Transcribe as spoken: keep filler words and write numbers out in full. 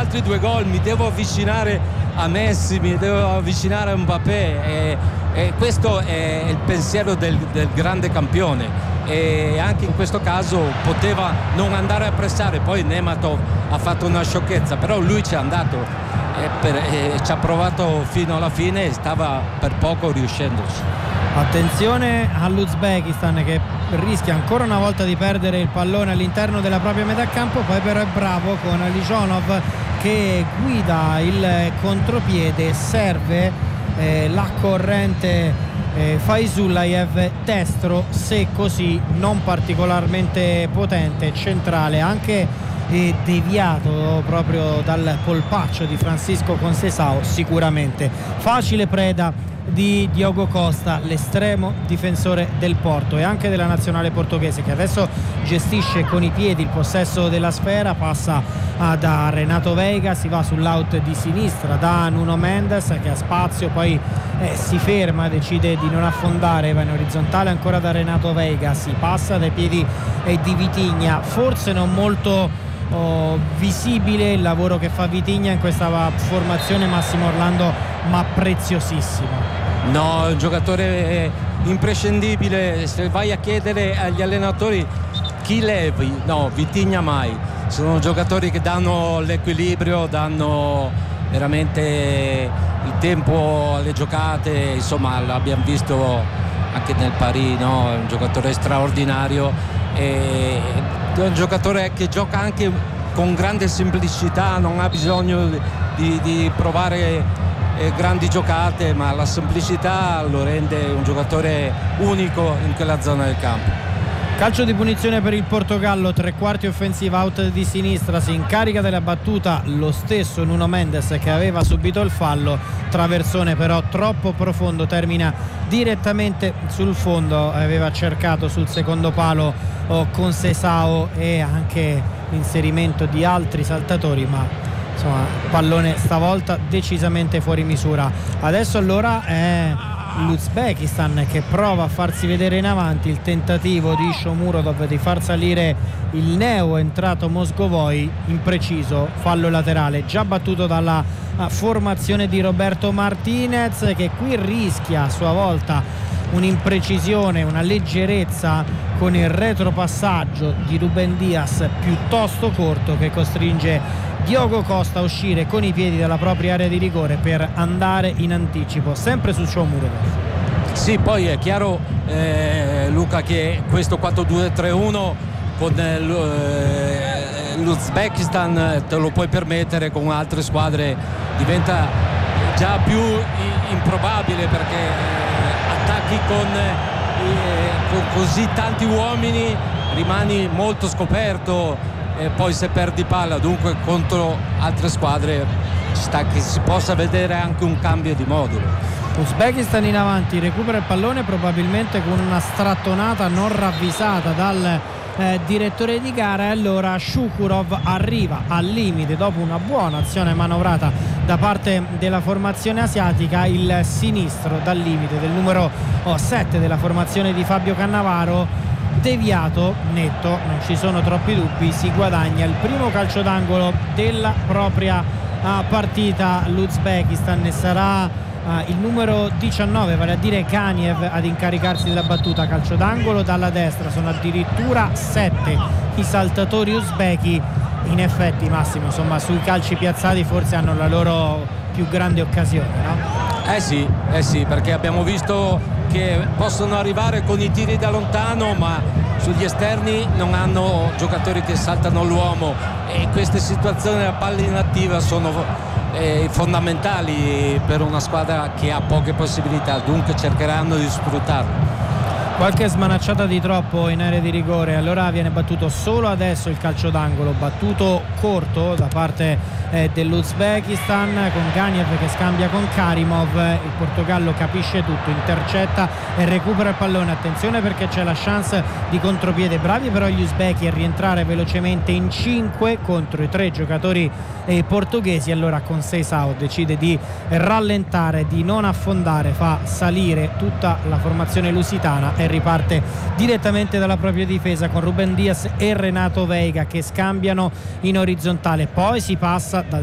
altri due gol, mi devo avvicinare a Messi, mi devo avvicinare a Mbappé, e, e questo è il pensiero del, del grande campione, e anche in questo caso poteva non andare a pressare. Poi Nematov ha fatto una sciocchezza, però lui ci è andato e, per, e ci ha provato fino alla fine e stava per poco riuscendoci. Attenzione all'Uzbekistan che rischia ancora una volta di perdere il pallone all'interno della propria metà campo, poi però è bravo con Lijonov che guida il contropiede, serve eh, la corrente eh, Faizullayev destro, se così non particolarmente potente, centrale, anche eh, deviato proprio dal polpaccio di Francisco Conceição, sicuramente facile preda di Diogo Costa, l'estremo difensore del Porto e anche della nazionale portoghese, che adesso gestisce con i piedi il possesso della sfera, passa ah, da Renato Veiga, si va sull'out di sinistra da Nuno Mendes che ha spazio, poi eh, si ferma, decide di non affondare, va in orizzontale ancora da Renato Veiga, si passa dai piedi eh, di Vitinha, forse non molto Oh, visibile il lavoro che fa Vitinha in questa formazione, Massimo Orlando, ma preziosissimo. No, è un giocatore imprescindibile. Se vai a chiedere agli allenatori chi levi, no, Vitinha mai. Sono giocatori che danno l'equilibrio, danno veramente il tempo alle giocate, insomma l'abbiamo visto anche nel Paris, no? È un giocatore straordinario, e è un giocatore che gioca anche con grande semplicità, non ha bisogno di, di provare eh, grandi giocate, ma la semplicità lo rende un giocatore unico in quella zona del campo. Calcio di punizione per il Portogallo, tre quarti offensiva, out di sinistra, si incarica della battuta lo stesso Nuno Mendes che aveva subito il fallo, traversone però troppo profondo, termina direttamente sul fondo, aveva cercato sul secondo palo oh, Conceição e anche l'inserimento di altri saltatori, ma insomma pallone stavolta decisamente fuori misura. Adesso allora è l'Uzbekistan che prova a farsi vedere in avanti, il tentativo di Shomurodov di far salire il neo entrato Moscovoi, impreciso, fallo laterale già battuto dalla formazione di Roberto Martinez, che qui rischia a sua volta un'imprecisione, una leggerezza con il retropassaggio di Ruben Dias piuttosto corto, che costringe Diogo Costa a uscire con i piedi dalla propria area di rigore per andare in anticipo, sempre su Shomurodov. Sì, poi è chiaro eh, Luca, che questo quattro due tre uno con eh, l'Uzbekistan te lo puoi permettere, con altre squadre diventa già più improbabile, perché eh, attacchi con, eh, con così tanti uomini, rimani molto scoperto, e poi se perdi palla, dunque contro altre squadre ci sta che si possa vedere anche un cambio di modulo. Uzbekistan in avanti, recupera il pallone probabilmente con una strattonata non ravvisata dal eh, direttore di gara, e allora Shukurov arriva al limite dopo una buona azione manovrata da parte della formazione asiatica, il sinistro dal limite del numero oh, sette della formazione di Fabio Cannavaro, deviato netto, non ci sono troppi dubbi, si guadagna il primo calcio d'angolo della propria uh, partita l'Uzbekistan, e sarà uh, il numero diciannove, vale a dire Ganiev, ad incaricarsi della battuta. Calcio d'angolo dalla destra, sono addirittura sette i saltatori uzbeki. In effetti Massimo, insomma, sui calci piazzati forse hanno la loro più grande occasione, no? Eh sì, eh sì, perché abbiamo visto che possono arrivare con i tiri da lontano, ma sugli esterni non hanno giocatori che saltano l'uomo, e queste situazioni della palla inattiva sono eh, fondamentali per una squadra che ha poche possibilità, dunque cercheranno di sfruttarlo. Qualche smanacciata di troppo in area di rigore, allora viene battuto solo adesso il calcio d'angolo, battuto corto da parte eh, dell'Uzbekistan, con Ganiev che scambia con Karimov. Il Portogallo capisce tutto, intercetta e recupera il pallone. Attenzione, perché c'è la chance di contropiede, bravi però gli uzbeki a rientrare velocemente in cinque contro i tre giocatori eh, portoghesi. Allora Conceição decide di rallentare, di non affondare, fa salire tutta la formazione lusitana e riparte direttamente dalla propria difesa con Ruben Dias e Renato Veiga che scambiano in orizzontale, poi si passa dal